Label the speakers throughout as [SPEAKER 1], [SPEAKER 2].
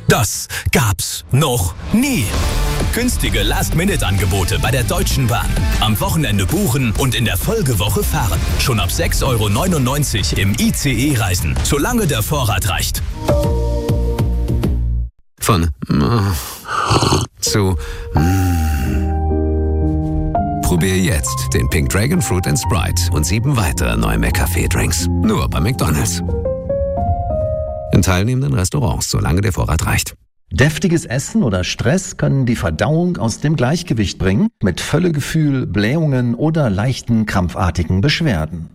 [SPEAKER 1] Das gab's noch nie. Günstige Last-Minute-Angebote bei der Deutschen Bahn. Am Wochenende buchen und in der Folgewoche fahren. Schon ab 6,99 € im ICE reisen, solange der Vorrat reicht.
[SPEAKER 2] Von zu Probier jetzt den Pink Dragon Fruit & Sprite und 7 weitere neue McCafé-Drinks. Nur bei McDonald's. In teilnehmenden Restaurants, solange der Vorrat reicht.
[SPEAKER 3] Deftiges Essen oder Stress können die Verdauung aus dem Gleichgewicht bringen, mit Völlegefühl, Blähungen oder leichten krampfartigen Beschwerden.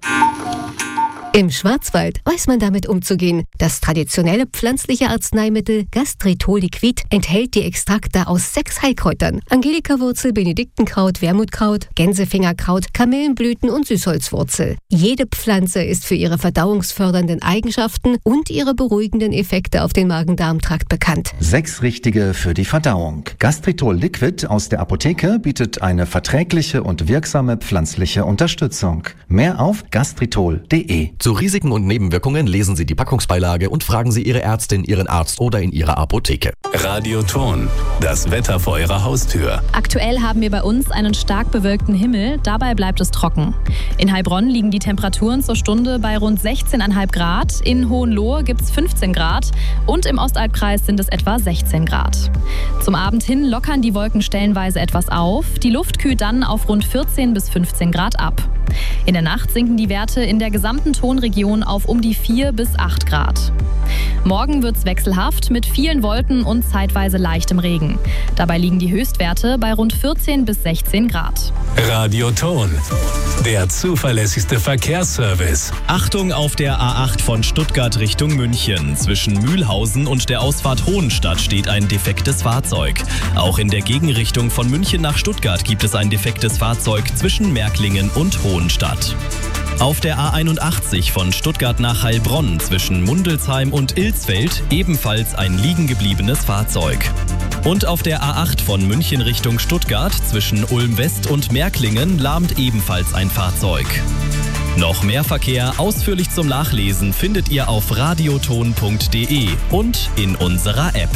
[SPEAKER 4] Im Schwarzwald weiß man damit umzugehen. Das traditionelle pflanzliche Arzneimittel Gastritol Liquid enthält die Extrakte aus 6 Heilkräutern: Angelikawurzel, Benediktenkraut, Wermutkraut, Gänsefingerkraut, Kamillenblüten und Süßholzwurzel. Jede Pflanze ist für ihre verdauungsfördernden Eigenschaften und ihre beruhigenden Effekte auf den Magen-Darm-Trakt bekannt.
[SPEAKER 3] 6 richtige für die Verdauung. Gastritol Liquid aus der Apotheke bietet eine verträgliche und wirksame pflanzliche Unterstützung. Mehr auf gastritol.de.
[SPEAKER 5] Zu Risiken und Nebenwirkungen lesen Sie die Packungsbeilage und fragen Sie Ihre Ärztin, Ihren Arzt oder in Ihrer Apotheke.
[SPEAKER 6] Radioton, das Wetter vor Ihrer Haustür.
[SPEAKER 7] Aktuell haben wir bei uns einen stark bewölkten Himmel, dabei bleibt es trocken. In Heilbronn liegen die Temperaturen zur Stunde bei rund 16,5 Grad, in Hohenlohe gibt es 15 Grad und im Ostalbkreis sind es etwa 16 Grad. Zum Abend hin lockern die Wolken stellenweise etwas auf, die Luft kühlt dann auf rund 14 bis 15 Grad ab. In der Nacht sinken die Werte in der gesamten Tonregion auf um die 4 bis 8 Grad. Morgen wird's wechselhaft mit vielen Wolken und zeitweise leichtem Regen. Dabei liegen die Höchstwerte bei rund 14 bis 16 Grad.
[SPEAKER 6] Radioton, der zuverlässigste Verkehrsservice.
[SPEAKER 8] Achtung auf der A8 von Stuttgart Richtung München. Zwischen Mühlhausen und der Ausfahrt Hohenstadt steht ein defektes Fahrzeug. Auch in der Gegenrichtung von München nach Stuttgart gibt es ein defektes Fahrzeug zwischen Märklingen und Hohenstadt. Auf der A81 von Stuttgart nach Heilbronn zwischen Mundelsheim und Ilsfeld ebenfalls ein liegen gebliebenes Fahrzeug. Und auf der A8 von München Richtung Stuttgart zwischen Ulm West und Märklingen lahmt ebenfalls ein Fahrzeug. Noch mehr Verkehr ausführlich zum Nachlesen findet ihr auf radioton.de und in unserer App.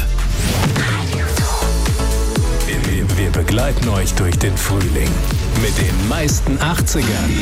[SPEAKER 6] Wir begleiten euch durch den Frühling mit den meisten 80ern.